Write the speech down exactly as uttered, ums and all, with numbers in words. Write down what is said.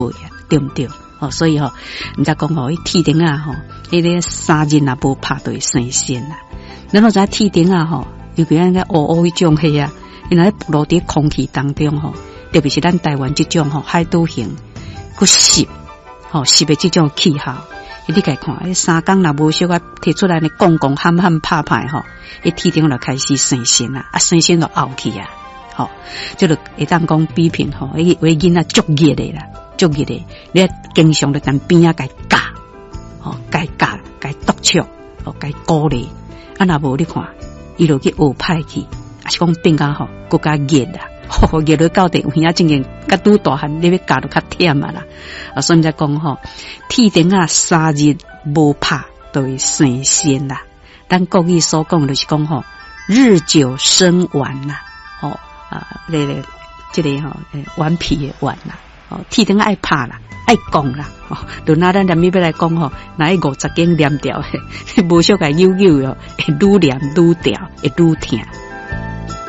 对不对？哦，所以吼，人家讲吼，铁钉啊吼，迄个三日啊无拍就会生仙啦。咱都知铁钉啊吼，尤其咱个乌乌迄种黑啊，因为落伫空气当中吼，特别是咱台湾这种吼海岛型，佮湿，吼湿的这种气候，你家看，迄三工若无小可摕出来呢，公公喊喊拍拍吼，迄铁钉就开始生仙啦，啊生仙就拗去啊，吼，这就会当讲比拼吼，迄为囡仔足热的啦。足热的，你经常在跟边啊，该教，哦，该教，该督促，哦，该鼓励。啊，若无你看，伊就去学歹去，啊是讲变甲吼，更加热啦，吼热到到地有影真个，甲拄大汉，你要教就较忝啊啦。啊，所以才讲吼，铁钉啊，三日无拍就会生仙啦。咱国语所讲就是讲吼，日久生顽啦，吼啊，这个这个吼，顽皮的顽啦。哦，铁钉爱拍啦，爱讲啦，哦，就拿咱连要来讲吼，那五十斤连掉，无小个悠悠哟，会愈连愈掉，会愈疼。